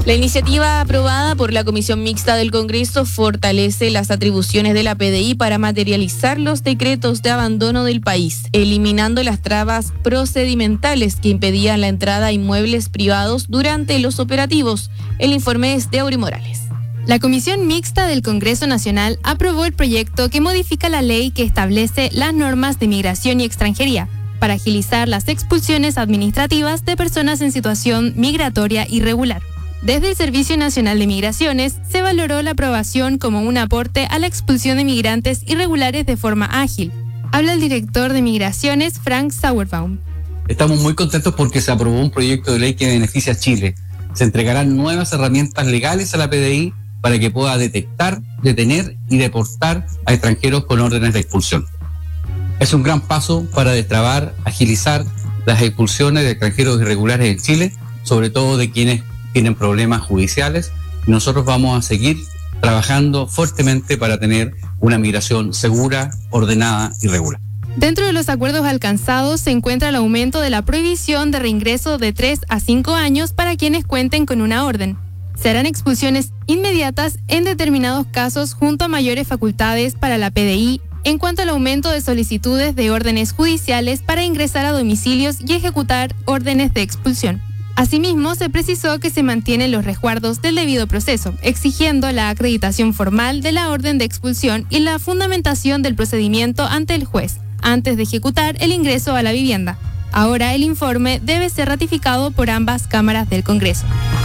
La iniciativa aprobada por la Comisión Mixta del Congreso fortalece las atribuciones de la PDI para materializar los decretos de abandono del país, eliminando las trabas procedimentales que impedían la entrada a inmuebles privados durante los operativos. El informe es de Auri Morales. La Comisión Mixta del Congreso Nacional aprobó el proyecto que modifica la ley que establece las normas de migración y extranjería para agilizar las expulsiones administrativas de personas en situación migratoria irregular. Desde el Servicio Nacional de Migraciones se valoró la aprobación como un aporte a la expulsión de migrantes irregulares de forma ágil. Habla el director de Migraciones, Frank Sauerbaum. Estamos muy contentos porque se aprobó un proyecto de ley que beneficia a Chile. Se entregarán nuevas herramientas legales a la PDI para que pueda detectar, detener y deportar a extranjeros con órdenes de expulsión. Es un gran paso para destrabar, agilizar las expulsiones de extranjeros irregulares en Chile, sobre todo de quienes tienen problemas judiciales. Nosotros vamos a seguir trabajando fuertemente para tener una migración segura, ordenada y regular. Dentro de los acuerdos alcanzados se encuentra el aumento de la prohibición de reingreso de 3 a 5 años para quienes cuenten con una orden. Se harán expulsiones inmediatas en determinados casos junto a mayores facultades para la PDI en cuanto al aumento de solicitudes de órdenes judiciales para ingresar a domicilios y ejecutar órdenes de expulsión. Asimismo, se precisó que se mantienen los resguardos del debido proceso, exigiendo la acreditación formal de la orden de expulsión y la fundamentación del procedimiento ante el juez, antes de ejecutar el ingreso a la vivienda. Ahora el informe debe ser ratificado por ambas cámaras del Congreso.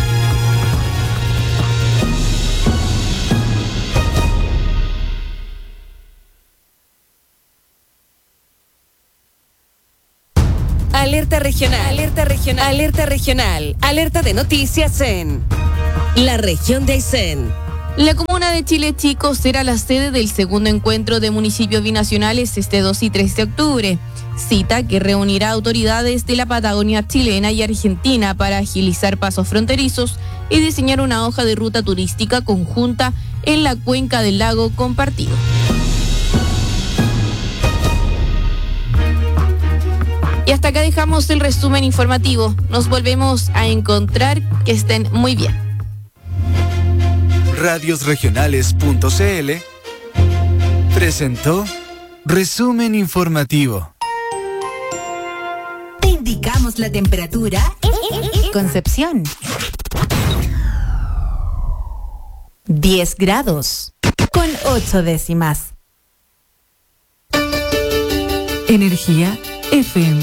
Alerta regional, alerta regional, alerta regional, alerta de noticias en la región de Aysén. La comuna de Chile Chico será la sede del segundo encuentro de municipios binacionales este 2 y 3 de octubre. Cita que reunirá autoridades de la Patagonia chilena y argentina para agilizar pasos fronterizos y diseñar una hoja de ruta turística conjunta en la cuenca del lago compartido. Y hasta acá dejamos el resumen informativo. Nos volvemos a encontrar. Que estén muy bien. Radiosregionales.cl presentó Resumen Informativo. Te indicamos la temperatura. Concepción. 10 grados. Con 8 décimas. Energía FM.